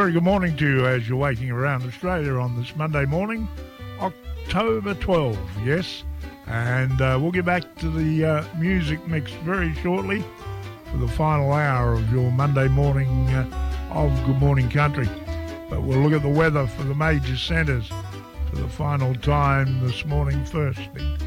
very good morning to you as you're waking around Australia on this Monday morning, October 12, yes. And we'll get back to the music mix very shortly for the final hour of your Monday morning of Good Morning Country. But we'll look at the weather for the major centres for the final time this morning first thing.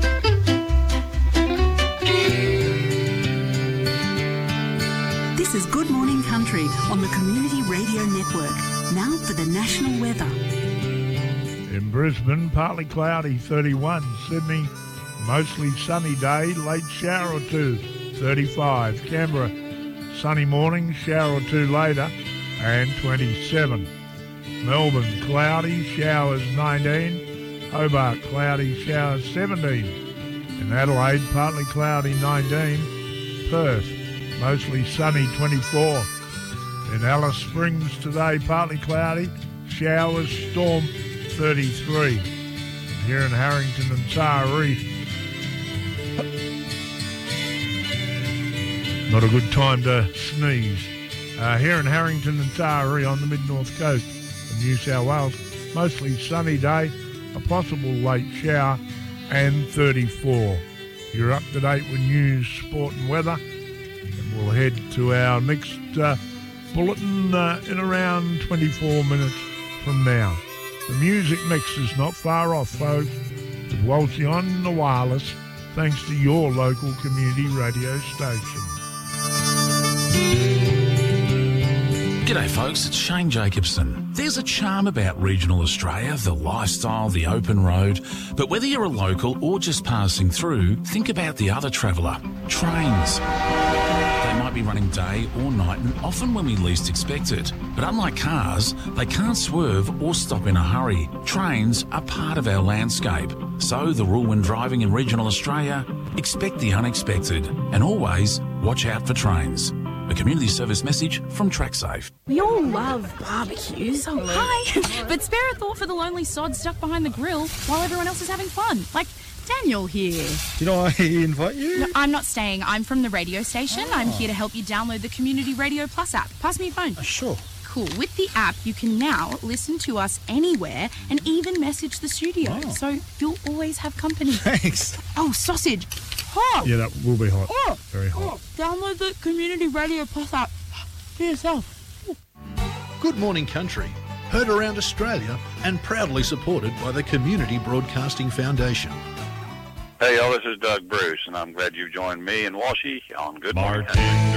This is Good Morning Country on the Community Radio Network. Now for the national weather. In Brisbane, partly cloudy, 31. Sydney, mostly sunny day, late shower or two, 35. Canberra, sunny morning, shower or two later, and 27. Melbourne, cloudy, showers 19. Hobart, cloudy, showers 17. In Adelaide, partly cloudy, 19. Perth, mostly sunny, 24. In Alice Springs today, partly cloudy, showers, storm, 33. And here in Harrington and Taree, not a good time to sneeze. Here in Harrington and Taree on the mid-north coast of New South Wales, mostly sunny day, a possible late shower, and 34. You're up to date with news, sport and weather. And we'll head to our next bulletin in around 24 minutes from now. The music mix is not far off, folks, with Walshy on the wireless, thanks to your local community radio station. G'day folks, it's Shane Jacobson. There's a charm about regional Australia, the lifestyle, the open road. But whether you're a local or just passing through, think about the other traveller, trains. They might be running day or night and often when we least expect it. But unlike cars, they can't swerve or stop in a hurry. Trains are part of our landscape. So the rule when driving in regional Australia, expect the unexpected and always watch out for trains. A community service message from TrackSafe. We all love barbecues. Oh, hi. But spare a thought for the lonely sod stuck behind the grill while everyone else is having fun. Like Daniel here. Did I invite you? No, I'm not staying. I'm from the radio station. I'm here to help you download the Community Radio Plus app. Pass me your phone. Sure. Cool. With the app, you can now listen to us anywhere and even message the studio. Oh. So you'll always have company. Thanks. Oh, sausage. Hot. Yeah, that will be hot. Oh. Very hot. Oh. Download the Community Radio Plus app for yourself. Good Morning Country, heard around Australia and proudly supported by the Community Broadcasting Foundation. Hey, y'all, this is Doug Bruce, and I'm glad you joined me and Walshy on Good Morning Country.